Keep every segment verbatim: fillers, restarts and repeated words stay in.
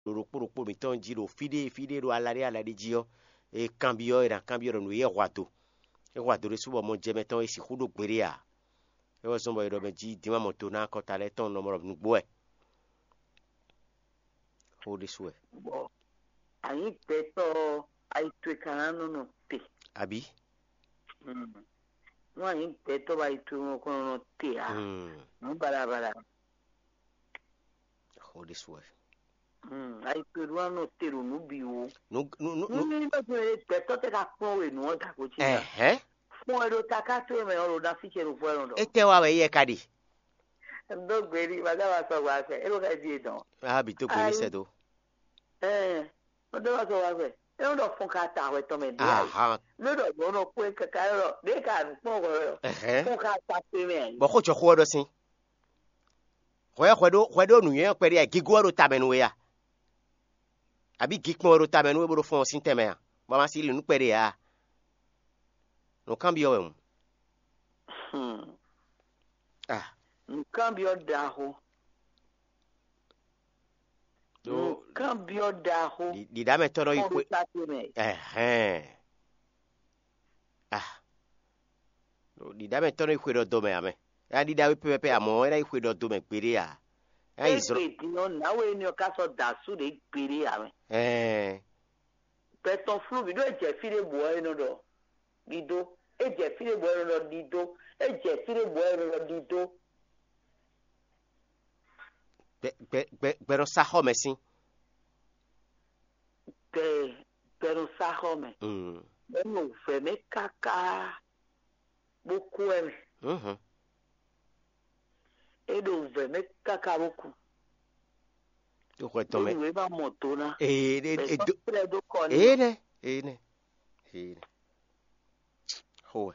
ro kporo kporo mi ton ji ro fide fide ro alare alare ji yo e cambio era cambio no ye wato e wato re subo mo je meton e si hudo gbere ya e wo so mo ro me ji di ma moto na ko ta le ton no mo nu gbo e ho de suwe bo ayi peto ai tu kanano no te abi mm no ayi peto ba itu ko no te ah no bara bara ho de suwe mm ai tu no te ru no bi o no no no no ni ba peto te ka pon we no ga ko chi eh eh fún ẹ̀rọ takato ẹ̀mẹ̀ ọ̀rọ̀ dá sí ṣẹ̀rù fún ẹ̀rọ lọ. e te wa we ye kadi ndo gbèrí bàbá wa sọ wá fẹ́ ẹ̀rọ ká di ìdán. ah bi to gbere se do ẹ̀ ndo wa sọ wá fẹ́ ẹ̀rọ lọ fún ká ta àwẹ̀ tọ́mẹ̀ dé àyè. ah lọ́dọ̀ gbọ́dọ̀ pé kẹ̀kẹ́ ẹ̀rọ dé ká pọ̀ ọ̀rọ̀ eh fún ká ta pé mẹ́. bo ko cho ko do sin ko ya ko do ko do nu ye pe ri e gigo ro ta menu ya abi gikmo ro ta menu e bo fon sin teme ya ba ma si le nu pe ri ya no cambio em hmm ah no cambio daho no cambio daho di di da me toro ipe eh eh ah no di da me toro ipe do do me ame ya di da we pepe amo era ipe do do me pere ya ya izro eh no na we ni o ka so da su de pere ame eh peton flu bi do je fire bo eno do gido eje fire bo eno do dido eje fire bo eno do dido be be pero sa home sin pe pero sa home mm no fe me kaka boku eme mhm edo ve me kaka boku to ko to me we ba moto na eh eh do ko ni eh ne eh ne eh ho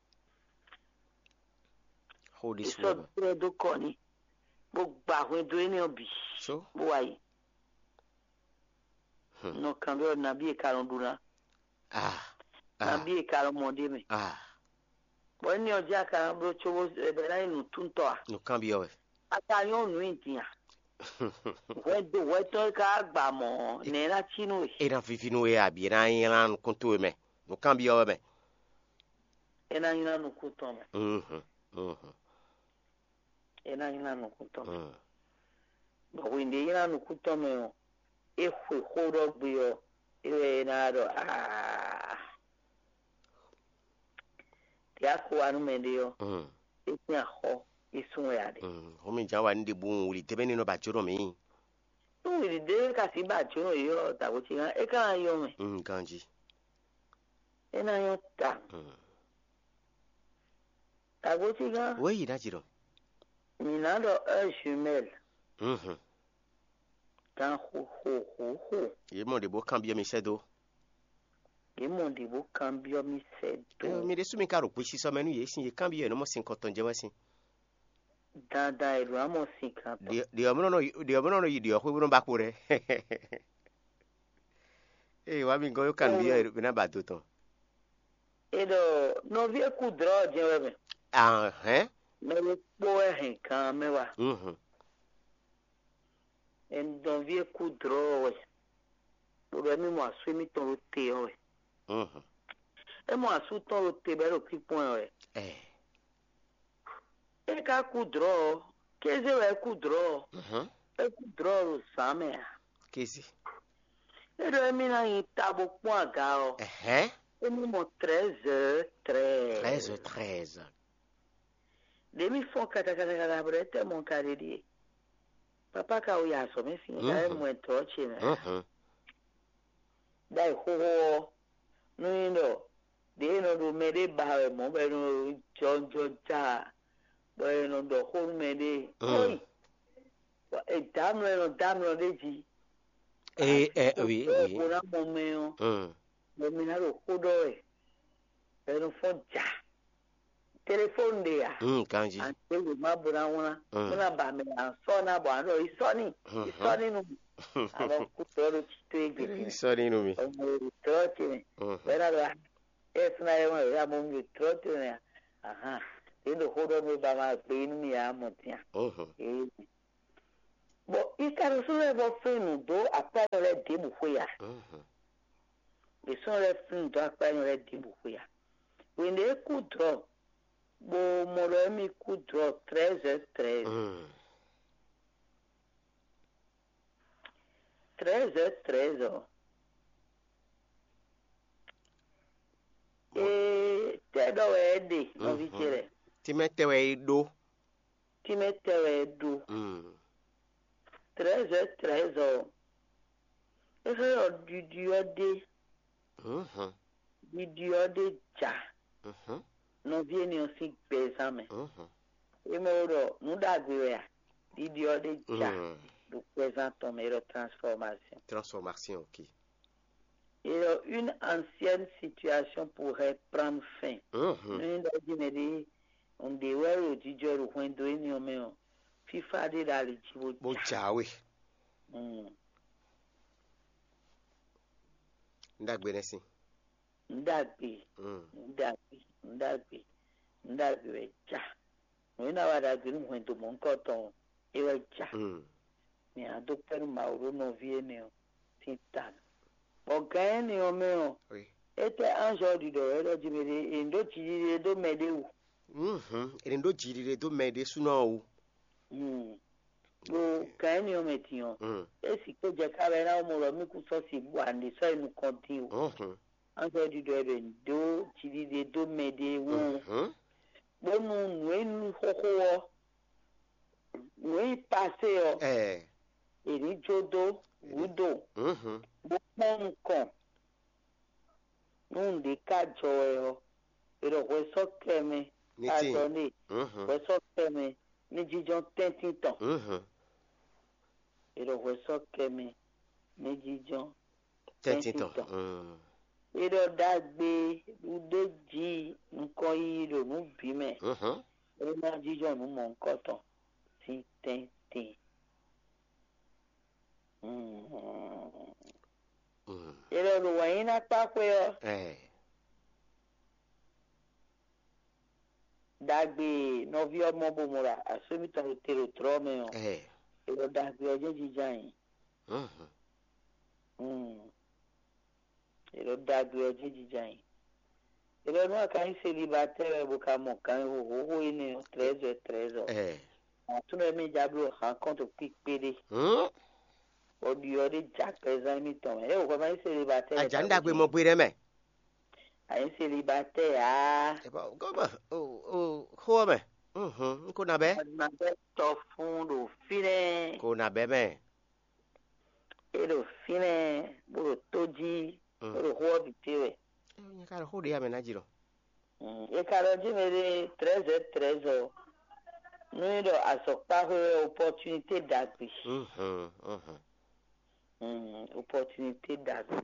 ho this so pre do ko ni bo gba we do ni obi so bo wa yi no cambio na bi karun dura ah na bi karun mode me ah bo ni oja kan bro chowo be na inu tunto a no cambio e ata yon nu intia we do we to ka gba mo ne na chinu e era vivino e abi na ran conto me no cambio me e na ina no kuto me mhm mhm e na ina no kuto me mhm bo we ndi ina no kuto me o e fwe horo gbe o e na do ah ya ko anu me dio mhm e nya ho isun ya de mhm o mi jawa ndi bu uri tebe ni no ba joro mi tu ri de ka si ba joro yo ta ko ti e ka yo me mhm kanji e na yo ta mhm ta ko ti ga we ira jiro mi na do e jumelle mhm tan ho ho ho ho e mo de bo cambio mi sedo e mo de bo cambio mi se eh do mi de su mi karo pe si so menu ye sin ye cambio no mo sin koton je wasin dada ilu amo si kan to di di omo no di omo no di o ko no ba ko re eh wa mi go yo cambio e na ba to ton edo no vie ku draw je we ah eh me le po e hin kan me wa mhm en don vie ku draw we bo be mi mo asu mi ton te o mhm e mo asu ton te be ro ki pon o eh e ka ku draw ke je we ku draw mhm e ku draw ro same kesi edo mi na yin tabo pon aga o eh e mi mo treize treize treize treize demi fon kata kata kata brete mon kare di papa ka o ya so me sin ka e mo to chi na mhm dai ho ho no no de no do me de ba e mo be no jonjo ja be no do ho me de oi e dam no dam no de ji eh eh oui oui mo na mo me o mhm mo mi na ro ho do e be no fo ja telephone de ya mhm kanji ante we ma bura wona na ba me an so na bo an ro isoni isoni no aba ku toro chito e sorry no mi o mo trote vera la es na yo ya mo mi trote ne aha e do hodo me ba ma pe ni mi amo tia mhm e bo i ka so le bo fe no do apa di bukuya. Mhm. We saw a film to acquire di bukuya. When they could draw, bo moremi could draw treze treze. Mm. Treze treze. E te do edi no Mhm. vicere. Ti mettewe do. Ti mettewe du. Mm. Treze treze. Eso yo didio de Mhm. didio de ja. Mhm. No vieni o si pesame. Mhm. E me oro no da gwe didio de ja. Mm. Du présente mero transformation. Transformation, ok. Et une ancienne situation pourrait prendre fin. Mhm. Nous avons dit on dewa o didio ro when do ni o me o. FIFA de da le chibo. Bo jawe. Mm. Ndagbe nesi. Ndagbe. Mm. Ndagbe. Ndagbe. Ndagbe we ja. We na wa da gbe nu when do mo nko ton e we ja. Mm. Ni a docteur Mauro no viene o. Tinta. Ọ̀gá ẹni ọmọ ẹ̀ Oui. ètè àǹṣọ́ dídọ̀ ẹ̀ lọ́jọ́ mẹ́rin èndó tìrì èdò mẹ́dẹ́wù. Mhm. Ere ndo jirire do mede suna o. Ọ̀gá ẹni ọmọ ẹ̀ tìyàn Mm. èsì pé jẹ́ kára ẹ̀rá ọmọ rẹ̀ mí kú sọ́ọ̀sì bù àǹdí sọ́ inú kan dín o. Mhm. Àǹṣọ́ dídọ̀ ẹ̀ èndó tìrì èdò mẹ́dẹ́wù. Mhm. Gbónú nù ẹnu kókó wọ nù ẹ̀ pàṣẹ ọ Eh. èrí jódó wúdò Mhm. gbogbo nǹkan nùdí kájọ ẹ̀ ọ èrò wẹ́sọ̀ kẹ́mi. Ni ti. Adonai, Mhm. wẹ́sọ̀ kẹ́mi ní jíjọ́ tẹ́ntì tán. Mhm. Èrò wẹ́sọ̀ kẹ́mi ní jíjọ́ Tẹ́ntì tẹ́ntì tán. tán. Mm. Èrò dàgbé lùdé jí nǹkan yìí ló ń bí mẹ́. Mhm. Èrò náà jíjọ́ ló mọ̀ nǹkan tán sí tẹ́ntì. Mm. Èrò ló wọ̀nyí náà pápẹ́ ọ. Eh. Dàgbé nọ́bí ọmọ bòmùrà àsomítàn òtèrò tọ́rọ́ mi ọ. Eh. Èrò dàgbé ọjọ́ jíjà yìí. Mhm. Èrò dàgbé ọjọ́ jíjà yìí. Èrò náà kàn ń ṣe libatẹ́rẹ̀ bó ka mọ̀ kàn ń hòhòhò yìí ní trésor trésor. Eh. Àtúnbẹ̀ mi jábọ̀ hàn kọ́ńtò pípéré. Mm. Ọdí ọdí jà pẹ̀sán mi tàn. Ẹ ò kọ́ máa ń ṣe libatẹ́rẹ̀. Aja ndagbe mo gbe reme. À ń ṣe libatẹ́rẹ̀ á. E ba go ba. O o ho me. Mhm. Ko na be. Ọdún abẹ́ tọ́ fún lò fínẹ́. Ko na be me. Èrò fínẹ́ bòrò tó jí. Mm. Bòrò hó bìtẹ́rẹ̀. Nya ka ho de ya me na jiro. Ekaro jimere trésor trésor. Nous avons pas opportunité d'agir. Mhm. Mhm. Opportunité d'agir.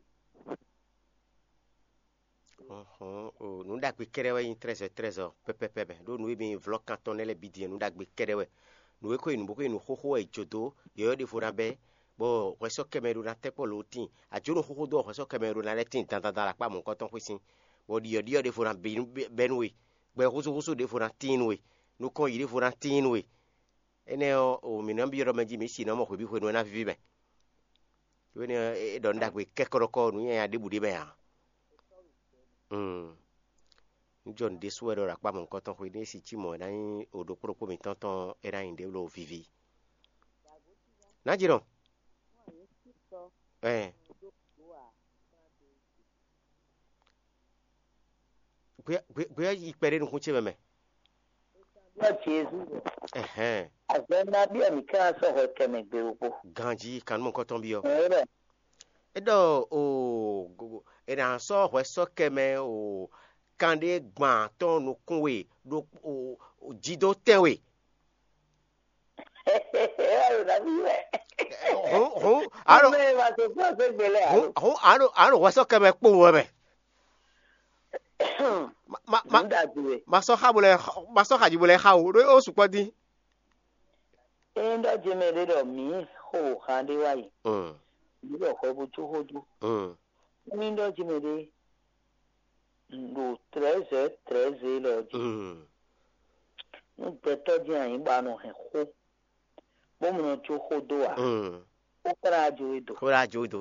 Mhm. O nu dagbe kerewe in trésor trésor. Pepe pepe. Do nu bi vlog canton le bidien nu dagbe kerewe. Nu e ko inu boko inu ho ho e jodo. Yo de fura be. Bo weso kemeru na tepo lo tin. Ajono ho ho do weso kemeru na le tin tan tan la pa mon canton kwisin. Bo dio dio de fura benwe. Gbe husu husu de fura tinwe. Nu kon yi de fura tinwe. Ene o o mi nambi ro meji mi si no mo ko bi ho no na vivi be. We ne e don dagbe kekoroko nu ya de budi be ya. Mm. John de suero ra pa mon canton ko ni si chi mo na odo propo mi tonton era inde lo vivi. Na jiro. Eh. Gbe ipere nu kunche meme. Wọ́n ti ezu rẹ̀. Eh. Àgbẹ̀ náà bí ẹ̀mí kí wọ́n sọ̀rọ̀ kẹ̀mẹ̀ gbèrúgbó. Ganji kan mon canton bi o. Ẹ̀rẹ̀. Edo o era so hwe so keme o kande gban ton nu kunwe do o jido tenwe. Ẹ̀rọ dàbí rẹ̀. Ho ho aro Ọmọ ẹ̀ máa tó fún ọ̀sẹ̀ gbẹ̀lẹ̀ ho àrò. ho aro aro hwe so keme po wo be. Ma ma Ń dàbí rẹ̀. ma so ha bole ma so ha ji bole ha o o su podi. Ẹ̀ ń dọ́jú mi lédọ̀ mí hò hàn dé wáyé. Mm. Ìlú ọ̀kọ́ bójú hójú. Mm. Ní ń dọ́jú mi lé lò trésor trésor lọ́jọ́. Mm. Ń gbẹ̀tọ́jú àyín gbanú ẹ̀ hó. Bómìnà tó hó dó wa. Mm. Ó kọ́ra àjò ìdò. Ko ra jo do.